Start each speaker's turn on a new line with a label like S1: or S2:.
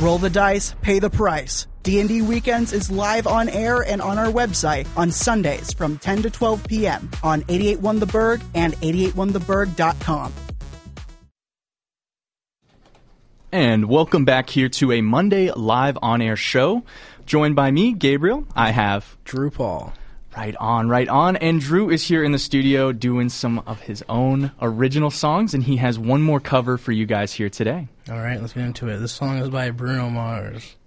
S1: Roll the dice, pay the price. D&D Weekends is live on air and on our website on Sundays from 10 to 12 p.m. on 88.1 The Berg and 881theberg.com.
S2: And welcome back here to a Monday live on-air show. Joined by me, Gabriel. I have
S3: Drew Paul.
S2: Right on, right on. And Drew is here in the studio doing some of his own original songs, and he has one more cover for you guys here today.
S3: All right, let's get into it. This song is by Bruno Mars.